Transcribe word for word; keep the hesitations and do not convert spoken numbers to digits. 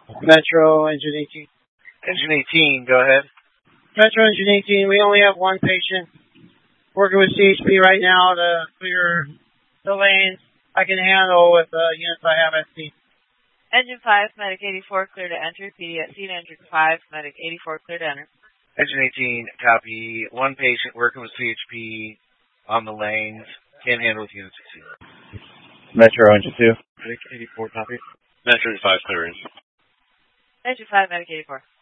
Metro Engine eighteen. Engine eighteen, go ahead. Metro Engine eighteen, we only have one patient working with C H P right now to clear the lanes. I can handle with uh, units I have at sea. Engine five, Medic eighty-four, clear to enter. P D at scene, Engine five, Medic eighty-four, clear to enter. Engine eighteen, copy. One patient working with C H P on the lanes. Can't handle with units at sea. Metro Engine two. Medic eighty-four, copy. Metro five, clear. Engine five, Medic eighty-four.